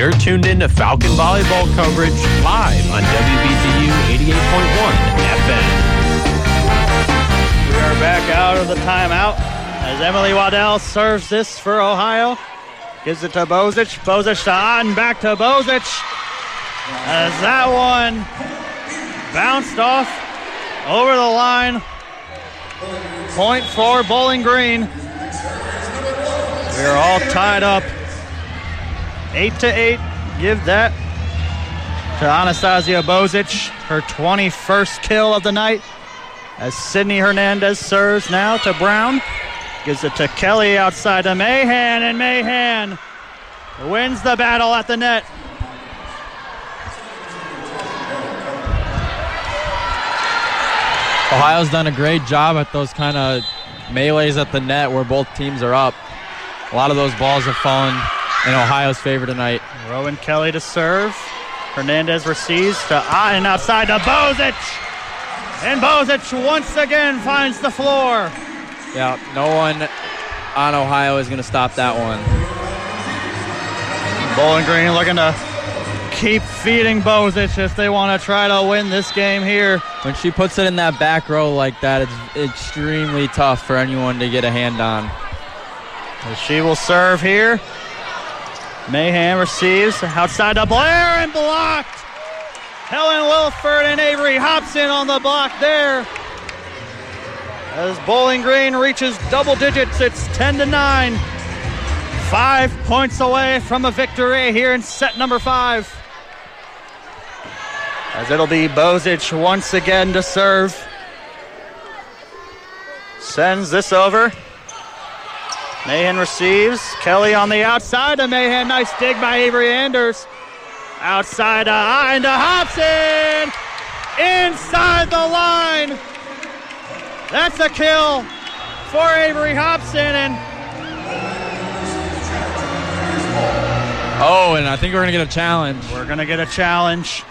You're tuned in to Falcon Volleyball coverage live on WBGU 88.1 FM. We are back out of the timeout as Emily Waddell serves this for Ohio. Gives it to Bozic. Bozic to Otten. Back to Bozic. As that one bounced off over the line. Point for Bowling Green. We are all tied up. 8-8. Give that to Anastasia Bozic, her 21st kill of the night. As Sydney Hernandez serves now to Brown. Gives it to Kelly outside to Mahan, and Mahan wins the battle at the net. Ohio's done a great job at those kind of melees at the net where both teams are up. A lot of those balls have fallen in Ohio's favor tonight. Rowan Kelly to serve. Hernandez receives to Otten outside to Bozic. And Bozic once again finds the floor. Yeah, no one on Ohio is going to stop that one. Bowling Green looking to keep feeding Bozic if they want to try to win this game here. When she puts it in that back row like that, it's extremely tough for anyone to get a hand on. She will serve here. Mahan receives outside to Blair and blocked. Helen Wilford and Avery Hobson on the block there. As Bowling Green reaches double digits, it's 10-9. 5 points away from a victory here in set number 5. As it'll be Bozic once again to serve. Sends this over. Mahan receives. Kelly on the outside to Mahan. Nice dig by Avery Anders. Outside to Otten to Hobson. Inside the line. That's a kill for Avery Hobson. And I think we're going to get a challenge. We're going to get a challenge.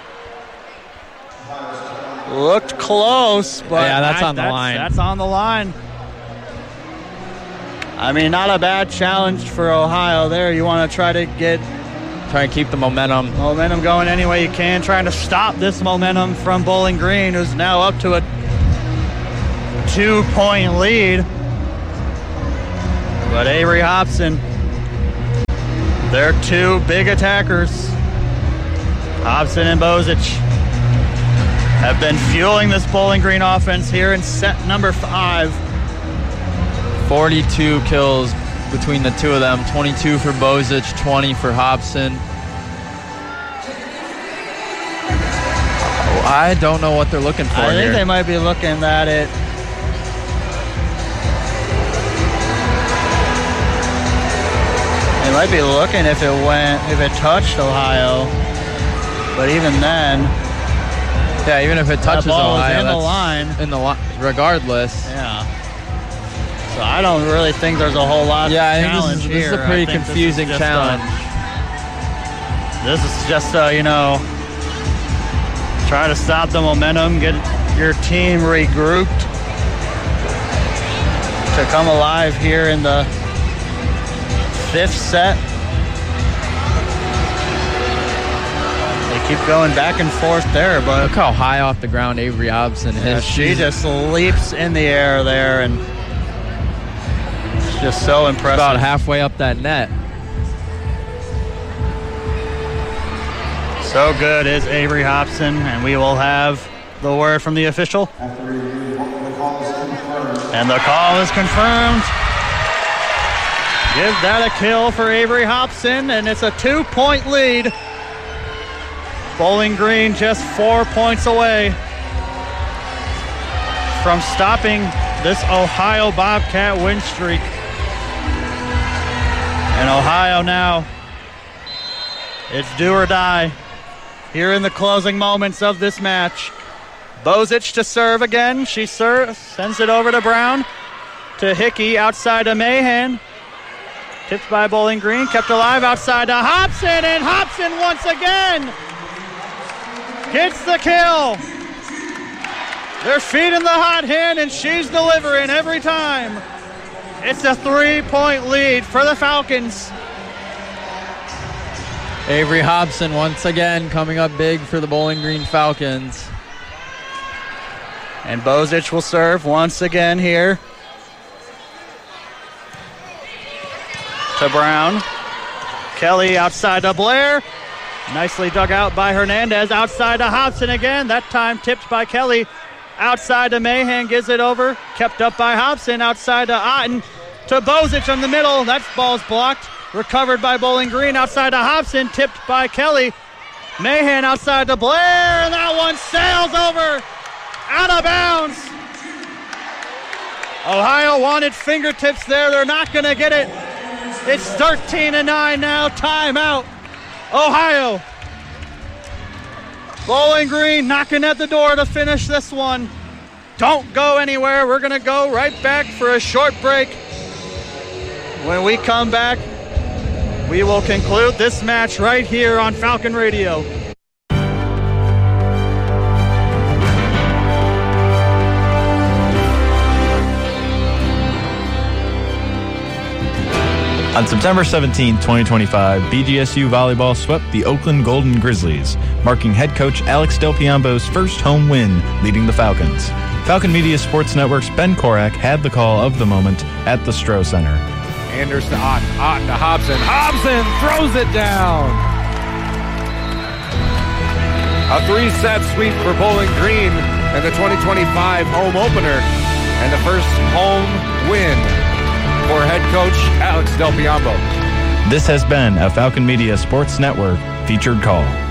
Looked close, but yeah, that's on the line. That's on the line. I mean, not a bad challenge for Ohio there. You want to try and keep the momentum going any way you can, trying to stop this momentum from Bowling Green, who's now up to a 2-point lead. But Avery Hobson, they're two big attackers. Hobson and Bozic have been fueling this Bowling Green offense here in set number 5. 42 kills between the two of them. 22 for Bozic, 20 for Hobson. I don't know what they're looking for here. I think they might be looking at it. They might be looking if it touched Ohio. But even then, yeah, even if it touches Ohio, in the line. Regardless. Yeah. So I don't really think there's a whole lot of challenge here. This is a pretty confusing challenge. This is just, try to stop the momentum, get your team regrouped to come alive here in the 5th set. They keep going back and forth there, but look how high off the ground Avery Hobson is. Yeah, she just leaps in the air there, and it's just so impressive. About halfway up that net. So good is Avery Hobson, and we will have the word from the official. And the call is confirmed. Give that a kill for Avery Hobson, and it's a 2-point lead. Bowling Green just 4 points away from stopping this Ohio Bobcat win streak. And Ohio now, it's do or die here in the closing moments of this match. Bozic to serve again. She sends it over to Brown. To Hickey, outside to Mahan. Tipped by Bowling Green, kept alive outside to Hobson, and Hobson once again gets the kill. They're feeding the hot hand, and she's delivering every time. It's a 3-point lead for the Falcons. Avery Hobson once again coming up big for the Bowling Green Falcons. And Bozich will serve once again here. To Brown. Kelly outside to Blair. Nicely dug out by Hernandez. Outside to Hobson again. That time tipped by Kelly. Outside to Mahan. Gives it over. Kept up by Hobson. Outside to Otten. To Bozich in the middle. That ball's blocked. Recovered by Bowling Green. Outside to Hobson. Tipped by Kelly. Mahan outside to Blair. And that one sails over. Out of bounds. Ohio wanted fingertips there. They're not going to get it. It's 13-9 now. Timeout. Ohio. Bowling Green knocking at the door to finish this one. Don't go anywhere. We're going to go right back for a short break. When we come back, we will conclude this match right here on Falcon Radio. On September 17, 2025, BGSU volleyball swept the Oakland Golden Grizzlies, marking head coach Alex Del Piombo's first home win, leading the Falcons. Falcon Media Sports Network's Ben Korak had the call of the moment at the Stroh Center. Anders to Otten, Otten to Hobson. Hobson throws it down. A 3-set sweep for Bowling Green and the 2025 home opener and the first home win for head coach Alex Del Piombo. This has been a Falcon Media Sports Network featured call.